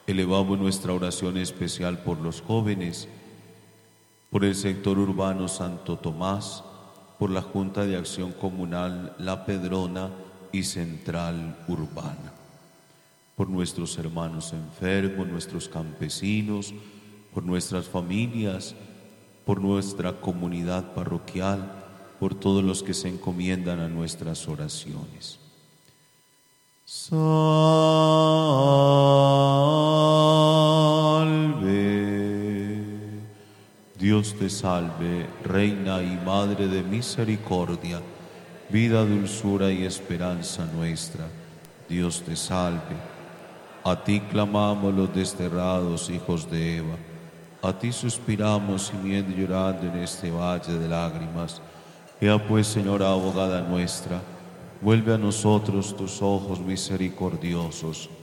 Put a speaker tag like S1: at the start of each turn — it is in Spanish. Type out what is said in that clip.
S1: Elevamos nuestra oración especial por los jóvenes, por el sector urbano Santo Tomás, por la Junta de Acción Comunal La Pedrona y Central Urbana, por nuestros hermanos enfermos, nuestros campesinos, por nuestras familias, por nuestra comunidad parroquial, por todos los que se encomiendan a nuestras oraciones. Salve, Dios te salve, Reina y Madre de misericordia, vida, dulzura y esperanza nuestra. Dios te salve. A ti clamamos los desterrados hijos de Eva, a ti suspiramos gimiendo y llorando en este valle de lágrimas. Ea pues, Señora abogada nuestra, vuelve a nosotros tus ojos misericordiosos